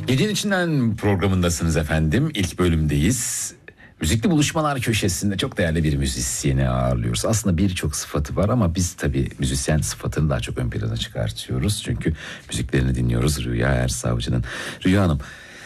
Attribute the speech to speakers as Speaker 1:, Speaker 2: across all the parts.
Speaker 1: Gecenin içinden programındasınız efendim. İlk bölümdeyiz. Müzikli buluşmalar köşesinde çok değerli bir müzisyeni ağırlıyoruz. Aslında birçok sıfatı var ama biz tabii müzisyen sıfatını daha çok ön plana çıkartıyoruz. Çünkü müziklerini dinliyoruz Rüya Ersavcı'nın. Rüya Hanım,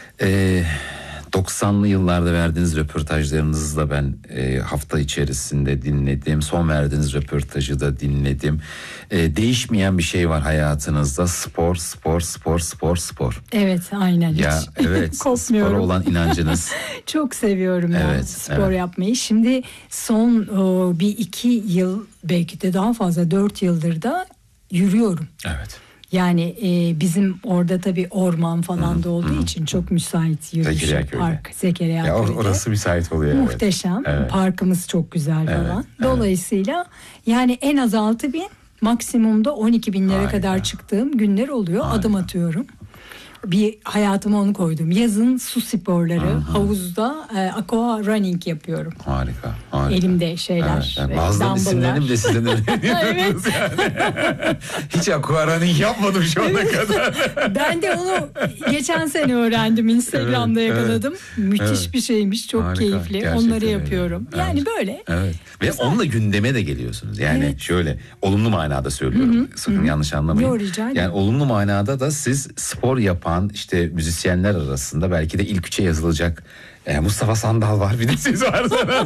Speaker 1: 90'lı yıllarda verdiğiniz röportajlarınızı da ben hafta içerisinde dinledim. Son verdiğiniz röportajı da dinledim. Değişmeyen bir şey var hayatınızda. Spor, spor, spor, spor, spor.
Speaker 2: Evet, aynen.
Speaker 1: Ya evet, spora olan inancınız.
Speaker 2: Çok seviyorum
Speaker 1: evet,
Speaker 2: spor yapmayı. Şimdi son bir iki yıl, belki de daha fazla 4 yıldır da yürüyorum.
Speaker 1: Evet.
Speaker 2: Yani bizim orada tabii orman falan da olduğu için çok müsait yürüyüş park. Zekeriya Köy'de.
Speaker 1: Orası müsait oluyor.
Speaker 2: Muhteşem. Evet. Parkımız çok güzel falan. Dolayısıyla yani en az 6.000, maksimumda 12.000'lere kadar çıktığım günler oluyor. Harika. Adım atıyorum. Bir hayatıma onu koydum. Yazın su sporları, havuzda aqua running yapıyorum.
Speaker 1: Harika.
Speaker 2: Elimde şeyler.
Speaker 1: Evet, bazıları isimlerini bile sizden öğreniyoruz yani. Hiç aqua running yapmadım şu ana kadar.
Speaker 2: Ben de onu geçen sene öğrendim. Instagram'da yakaladım. Müthiş bir şeymiş. Çok harika, keyifli. Gerçekten onları yapıyorum. Öyle. Yani böyle.
Speaker 1: Evet. Ve güzel. Onunla gündeme de geliyorsunuz. Yani şöyle olumlu manada söylüyorum. Sakın yanlış anlamayın.
Speaker 2: Yo, rica ederim.
Speaker 1: Yani olumlu manada da siz spor yapan işte müzisyenler arasında belki de ilk 3'e yazılacak Mustafa Sandal var, bir de siz varsınız.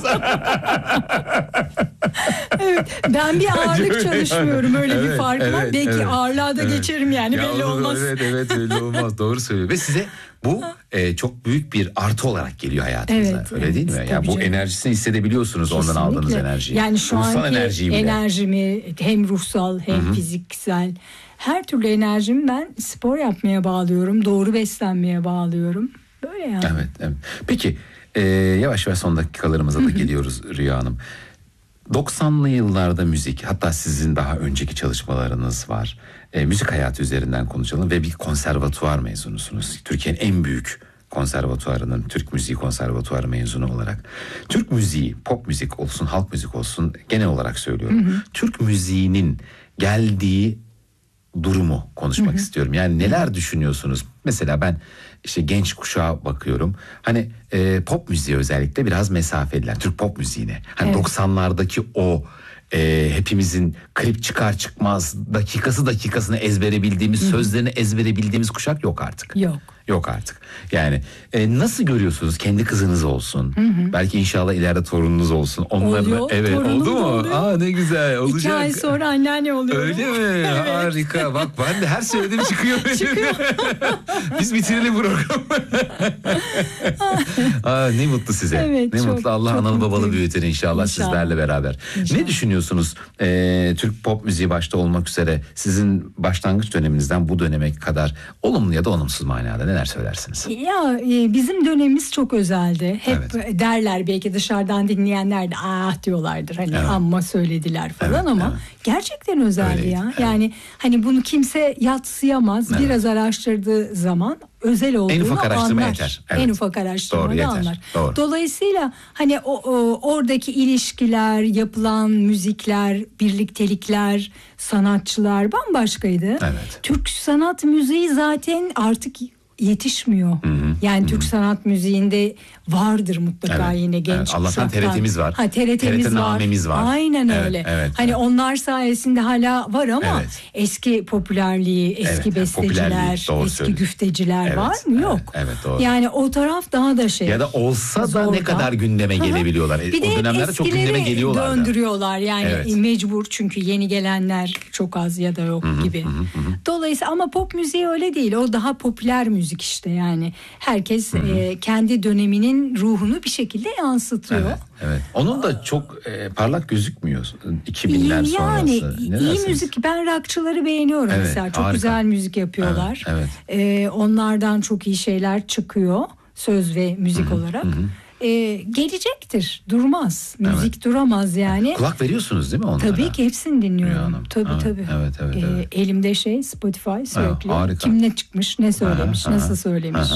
Speaker 2: Evet, ben bir ağırlık çalışmıyorum, öyle bir fark var. Belki ağırlığa da geçerim yani, belli olmaz.
Speaker 1: Evet belli olmaz, doğru söylüyor. Ve size bu çok büyük bir artı olarak geliyor hayatınıza. Öyle değil mi? Yani bu enerjisini hissedebiliyorsunuz. Kesinlikle. Ondan aldığınız enerjiyi.
Speaker 2: Yani şu anki enerjimi hem ruhsal hem fiziksel, her türlü enerjimi ben spor yapmaya bağlıyorum. Doğru beslenmeye bağlıyorum. Böyle yani.
Speaker 1: Evet. Peki yavaş yavaş son dakikalarımıza da geliyoruz Rüya Hanım. 90'lı yıllarda müzik, hatta sizin daha önceki çalışmalarınız var. Müzik hayatı üzerinden konuşalım ve bir konservatuvar mezunusunuz. Türkiye'nin en büyük konservatuvarının, Türk Müziği Konservatuvarı mezunu olarak. Türk müziği, pop müzik olsun, halk müzik olsun, genel olarak söylüyorum. Türk müziğinin geldiği durumu konuşmak istiyorum. Yani neler düşünüyorsunuz? Mesela ben işte genç kuşağa bakıyorum. Hani pop müziğe özellikle biraz mesafeliler. Türk pop müziğine. Hani 90'lardaki o hepimizin klip çıkar çıkmaz dakikasını ezbere bildiğimiz, sözlerini ezbere bildiğimiz kuşak yok artık. Yok artık. Yani nasıl görüyorsunuz? Kendi kızınız olsun. Belki inşallah ileride torununuz olsun.
Speaker 2: Oluyor.
Speaker 1: Evet, oldu mu? Oluyor. Ne güzel, olacak.
Speaker 2: 2 ay sonra anneanne oluyor.
Speaker 1: Öyle mi? Evet. Harika. Bak ben de her söylediğim çıkıyor. Biz bitirelim programı. Ne mutlu size. Evet, ne mutlu. Allah analı babalı büyütür inşallah sizlerle beraber. İnşallah. Ne düşünüyorsunuz? Türk pop müziği başta olmak üzere sizin başlangıç döneminizden bu döneme kadar olumlu ya da olumsuz manada neler söylersiniz?
Speaker 2: Ya bizim dönemimiz çok özeldi. Hep derler, belki dışarıdan dinleyenler de diyorlardır hani amma söylediler falan ama gerçekten özeldi. Öyleydi. Yani hani bunu kimse yadsıyamaz. Biraz araştırdığı zaman özel olduğunu anlar. En ufak araştırma yeter. En ufak araştırma da anlar. Doğru. Dolayısıyla hani oradaki ilişkiler, yapılan müzikler, birliktelikler, sanatçılar bambaşkaydı. Evet. Türk sanat müziği zaten artık yetişmiyor. Yani Türk sanat müziğinde vardır mutlaka yine genç kuşaktan.
Speaker 1: Allah'tan TRT'miz var.
Speaker 2: TRT namemiz var. Aynen öyle. Hani onlar sayesinde hala var ama eski popülerliği, eski besteciler, eski güfteciler var mı? Yok.
Speaker 1: Doğru.
Speaker 2: Yani o taraf daha da
Speaker 1: ya da olsa da ne kadar gündeme gelebiliyorlar.
Speaker 2: Bir de
Speaker 1: o dönemlerde çok gündeme geliyorlar.
Speaker 2: Döndürüyorlar yani mecbur, çünkü yeni gelenler çok az ya da yok gibi. Dolayısıyla ama pop müziği öyle değil. O daha popüler müzik işte yani. Herkes kendi döneminin ruhunu bir şekilde yansıtıyor.
Speaker 1: Evet. Onun da çok parlak gözükmüyor 2000'ler sonrası.
Speaker 2: Yani iyi müzik, ben rockçıları beğeniyorum mesela. Çok güzel müzik yapıyorlar. Onlardan çok iyi şeyler çıkıyor söz ve müzik olarak. Gelecektir. Durmaz. Müzik duramaz yani.
Speaker 1: Kulak veriyorsunuz değil mi onlara?
Speaker 2: Tabii ki hepsini dinliyorum. Tabii. Evet. Elimde Spotify sürekli. Kim ne çıkmış, ne söylemiş, nasıl söylemiş.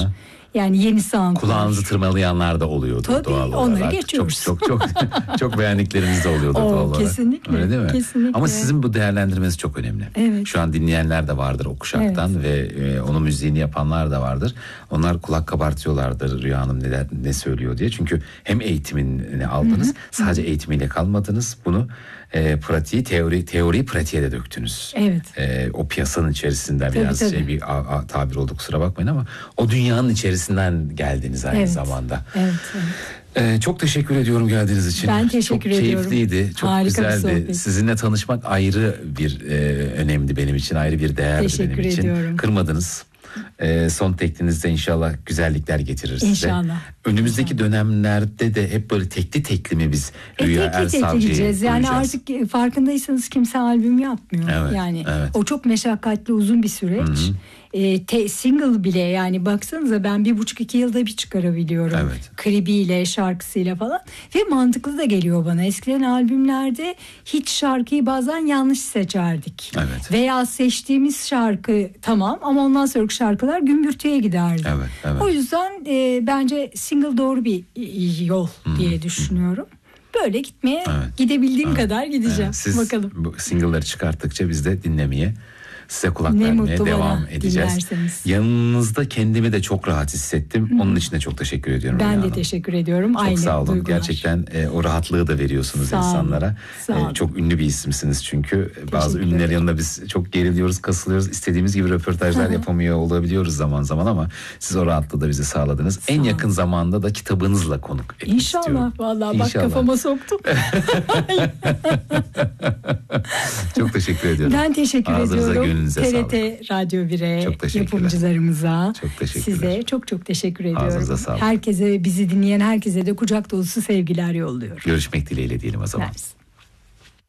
Speaker 2: Yani yeni soundlar.
Speaker 1: Kulağınızı tırmalayanlar da oluyordu
Speaker 2: tabii,
Speaker 1: doğal olarak.
Speaker 2: onları geçiyoruz.
Speaker 1: Çok beğendikleriniz de oluyordu doğal olarak.
Speaker 2: Kesinlikle.
Speaker 1: Öyle değil mi?
Speaker 2: Kesinlikle.
Speaker 1: Ama sizin bu değerlendirmeniz çok önemli.
Speaker 2: Evet.
Speaker 1: Şu an dinleyenler de vardır o kuşaktan ve onun müziğini yapanlar da vardır. Onlar kulak kabartıyorlardır Rüya Hanım ne söylüyor diye. Çünkü hem eğitimini aldınız, sadece eğitimiyle kalmadınız. Bunu pratiği, teoriyi pratiğe de döktünüz.
Speaker 2: Evet.
Speaker 1: O piyasanın içerisinden
Speaker 2: tabii,
Speaker 1: biraz
Speaker 2: tabii.
Speaker 1: bir tabir oldu, kusura bakmayın, ama o dünyanın içerisinden geldiniz aynı zamanda.
Speaker 2: Evet.
Speaker 1: Çok teşekkür ediyorum geldiğiniz için.
Speaker 2: Ben teşekkür ediyorum.
Speaker 1: Çok keyifliydi, çok
Speaker 2: Harika
Speaker 1: güzeldi. Sizinle tanışmak ayrı bir önemli benim için, ayrı bir değerdi
Speaker 2: teşekkür
Speaker 1: benim için.
Speaker 2: ediyorum.
Speaker 1: Kırmadınız. Son teklinizde inşallah güzellikler getirir size.
Speaker 2: İnşallah.
Speaker 1: Önümüzdeki dönemlerde de hep böyle tekli mi biz Rüya Ersavcı'yı
Speaker 2: gideceğiz. Yani
Speaker 1: duyacağız?
Speaker 2: artık farkındaysanız kimse albüm yapmıyor.
Speaker 1: Evet,
Speaker 2: yani
Speaker 1: evet.
Speaker 2: o çok meşakkatli, uzun bir süreç. Single bile, yani baksanıza ben 1,5-2 yılda bir çıkarabiliyorum.
Speaker 1: Evet.
Speaker 2: Klibiyle, şarkısıyla falan. Ve mantıklı da geliyor bana. Eskiden albümlerde hiç şarkıyı bazen yanlış seçerdik.
Speaker 1: Evet.
Speaker 2: Veya seçtiğimiz şarkı tamam ama ondan sonraki şarkılar gümbürtüye giderdi.
Speaker 1: Evet.
Speaker 2: O yüzden bence single doğru bir yol diye düşünüyorum. Böyle gitmeye, gidebildiğim kadar gideceğim.
Speaker 1: Siz
Speaker 2: bakalım.
Speaker 1: Bu single'ları çıkarttıkça biz de dinlemeye, size kulak
Speaker 2: Ne
Speaker 1: vermeye
Speaker 2: mutlu
Speaker 1: devam
Speaker 2: bana
Speaker 1: edeceğiz.
Speaker 2: dinlerseniz.
Speaker 1: Yanınızda kendimi de çok rahat hissettim. Onun için de çok teşekkür ediyorum.
Speaker 2: Ben
Speaker 1: Rüya
Speaker 2: de
Speaker 1: Hanım.
Speaker 2: teşekkür ediyorum.
Speaker 1: Çok
Speaker 2: aynı
Speaker 1: sağ olun.
Speaker 2: duygular.
Speaker 1: Gerçekten o rahatlığı da veriyorsunuz
Speaker 2: Sağ olun.
Speaker 1: insanlara.
Speaker 2: Sağ olun.
Speaker 1: Çok ünlü bir isimsiniz çünkü. Bazı
Speaker 2: Teşekkür
Speaker 1: ünlülerin
Speaker 2: ederim.
Speaker 1: yanında biz çok geriliyoruz, kasılıyoruz. İstediğimiz gibi röportajlar yapamıyor olabiliyoruz zaman zaman, ama siz o rahatlığı da bize sağladınız. En yakın zamanda da kitabınızla konuk etmek istiyorum.
Speaker 2: İnşallah. Vallahi bak,
Speaker 1: İnşallah.
Speaker 2: kafama soktum.
Speaker 1: Çok teşekkür ediyorum.
Speaker 2: Ben teşekkür
Speaker 1: Ağzınıza,
Speaker 2: ediyorum.
Speaker 1: gönlünüze
Speaker 2: TRT
Speaker 1: sağlık.
Speaker 2: Radyo 1'e,
Speaker 1: Çok teşekkürler.
Speaker 2: yapımcılarımıza,
Speaker 1: Çok teşekkürler.
Speaker 2: size çok teşekkür ediyorum.
Speaker 1: Ağzınıza sağlık.
Speaker 2: Herkese, bizi dinleyen herkese de kucak dolusu sevgiler yolluyorum.
Speaker 1: Görüşmek dileğiyle diyelim o zaman.
Speaker 2: Mersi.